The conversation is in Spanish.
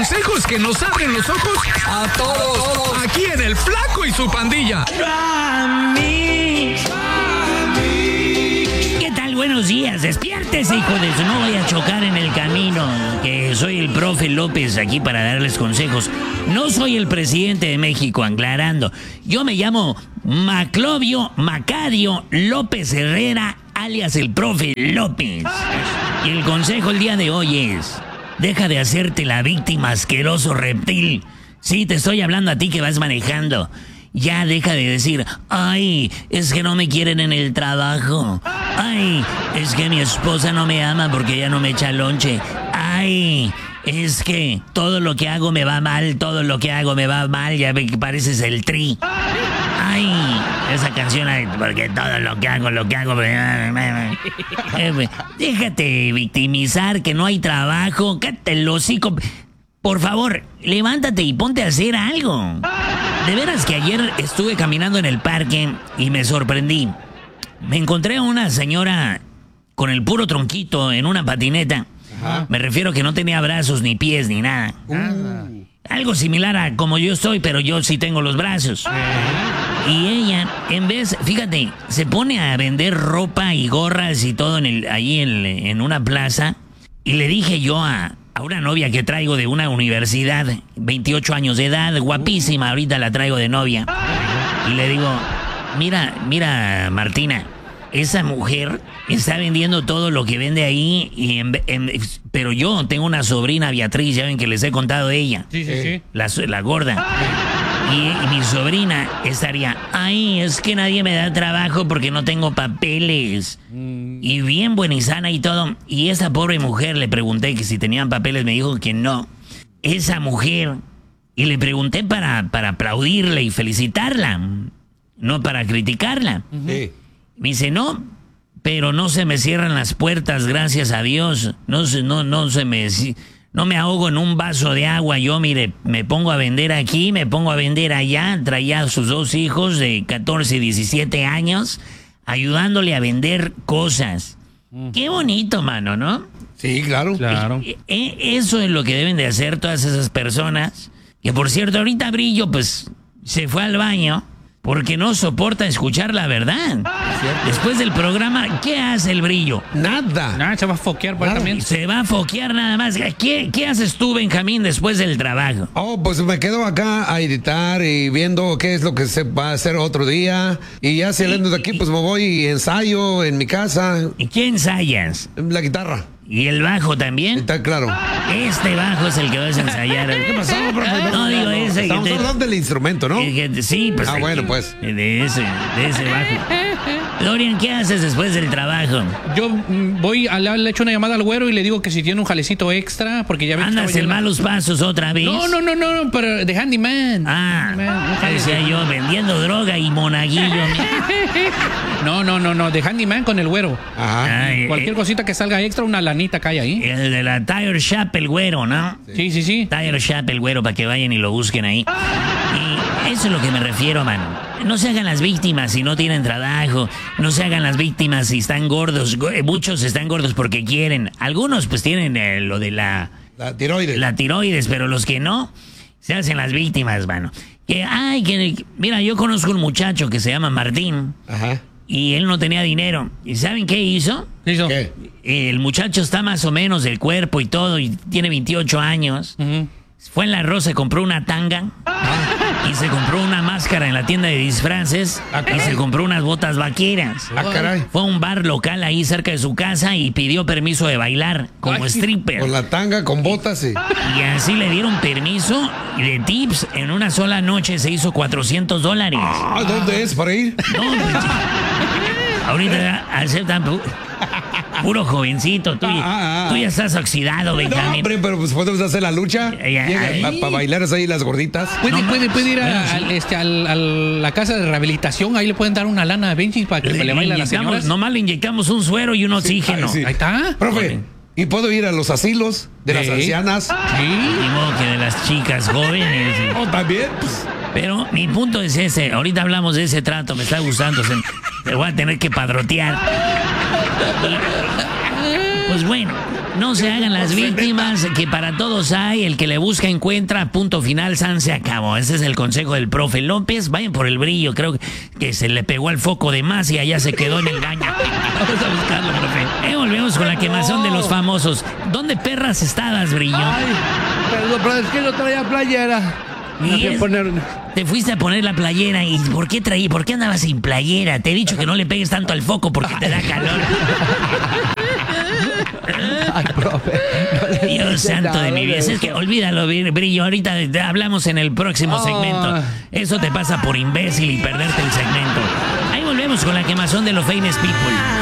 consejos que nos abren los ojos a todos. Aquí en El Flaco y su Pandilla. ¿Qué tal? Buenos días. Despiértese, hijo de su. No voy a chocar en el camino. Que soy el profe López aquí para darles consejos. No soy el presidente de México, aclarando. Yo me llamo Maclovio Macario López Herrera, alias el profe López. Y el consejo el día de hoy es: deja de hacerte la víctima, asqueroso reptil. Sí, te estoy hablando a ti que vas manejando. Ya deja de decir, ay, es que no me quieren en el trabajo. Ay, es que mi esposa no me ama porque ya no me echa lonche. Ay, es que todo lo que hago me va mal, todo lo que hago me va mal, ya ve que pareces el Tri. Ay, esa canción, porque todo lo que hago, déjate victimizar, que no hay trabajo, cállate el hocico. Por favor, levántate y ponte a hacer algo. De veras que ayer estuve caminando en el parque y me sorprendí. Me encontré a una señora con el puro tronquito en una patineta. Ajá. Me refiero que no tenía brazos, ni pies, ni nada. Algo similar a como yo estoy, pero yo sí tengo los brazos. Y ella, en vez, fíjate, se pone a vender ropa y gorras y todo allí en una plaza. Y le dije yo a una novia que traigo de una universidad, 28 años de edad, guapísima, ahorita la traigo de novia. Y le digo, mira, Martina, esa mujer está vendiendo todo lo que vende ahí, pero yo tengo una sobrina, Beatriz, ya ven que les he contado de ella. Sí. La gorda. Y mi sobrina estaría, ay, es que nadie me da trabajo porque no tengo papeles. Y bien buena y sana y todo. Y esa pobre mujer, le pregunté que si tenían papeles, me dijo que no. Esa mujer, y le pregunté para aplaudirle y felicitarla, no para criticarla. Sí. Me dice, no, pero no se me cierran las puertas, gracias a Dios. No me ahogo en un vaso de agua. Yo, mire, me pongo a vender aquí, me pongo a vender allá. Traía a sus dos hijos de 14 y 17 años, ayudándole a vender cosas. Qué bonito, mano, ¿no? Sí, claro. Eso es lo que deben de hacer todas esas personas. Que, por cierto, ahorita Brillo, pues, se fue al baño porque no soporta escuchar la verdad. Después del programa, ¿qué hace el Brillo? Nada, se va a foquear por también. Se va a foquear nada más. ¿Qué haces tú, Benjamín, después del trabajo? Pues me quedo acá a editar y viendo qué es lo que se va a hacer otro día. Y ya saliendo de aquí, pues me voy y ensayo en mi casa. ¿Y qué ensayas? La guitarra. ¿Y el bajo también? Está claro. Este bajo es el que vas a ensayar. ¿Qué pasó, profe? No, digo ese. Estamos hablando del instrumento, ¿no? Sí, pues. Bueno, pues. De ese bajo. Dorian, ¿qué haces después del trabajo? Yo le echo una llamada al güero y le digo que si tiene un jalecito extra, porque ya ves. Andas en malos pasos otra vez. No, pero de handyman. Decía yo, vendiendo droga y monaguillo. No, de handyman con el güero. Ajá. Cualquier cosita que salga extra, una lanita cae ahí. El de la Tire Shop, el güero, ¿no? Sí. Tire Shop, el güero, para que vayan y lo busquen ahí. Y eso es lo que me refiero, mano. No se hagan las víctimas si no tienen trabajo. No se hagan las víctimas si están gordos. Muchos están gordos porque quieren. Algunos pues tienen lo de la tiroides. La tiroides, pero los que no, se hacen las víctimas, mano. Mira, yo conozco un muchacho que se llama Martín. Ajá. Y él no tenía dinero. ¿Y saben qué hizo? ¿Qué? El muchacho está más o menos del cuerpo y todo, y tiene 28 años. Uh-huh. Fue en la Rosa, se compró una tanga. Y se compró una máscara en la tienda de disfraces. Y se compró unas botas vaqueras. Caray. Fue a un bar local ahí cerca de su casa y pidió permiso de bailar como stripper. Con la tanga, con botas, sí. Y así le dieron permiso y de tips. En una sola noche se hizo $400. ¿Dónde es para ir? No, ahorita aceptan puro jovencito. Tú ya estás oxidado, Benjamín. No, hombre, pero pues podemos hacer la lucha. Para bailar ahí las gorditas. Puede ir a la casa de rehabilitación. Ahí le pueden dar una lana a Benji para que le baile a las señoras. Nomás le inyectamos un suero y un oxígeno. Sí. Ahí está. Profe, ¿y puedo ir a los asilos de las ancianas? Sí. Ni modo que de las chicas jóvenes. También. Pero mi punto es ese. Ahorita hablamos de ese trato. Me está gustando. Me voy a tener que padrotear. Pues bueno, No se hagan las víctimas, que para todos hay, el que le busca encuentra, punto final, san se acabó. Ese es el consejo del profe López. Vayan por el brillo, creo que se le pegó al foco de más y allá se quedó en el baño. Vamos a buscarlo, profe. Volvemos con la quemazón de los famosos. ¿Dónde perras estabas, Brillo? Ay, perdón, pero es que no traía playera. Te fuiste a poner la playera y ¿por qué andabas sin playera? Te he dicho que no le pegues tanto al foco porque te da calor. Ay, profe. Dios santo de mi vida. Es que olvídalo, Brillo. Ahorita hablamos en el próximo segmento. Eso te pasa por imbécil y perderte el segmento. Ahí volvemos con la quemazón de los famous people.